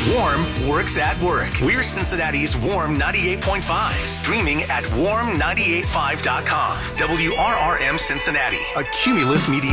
Warm works at work. We're Cincinnati's Warm 98.5. Streaming at warm985.com. WRRM Cincinnati, a Cumulus Media.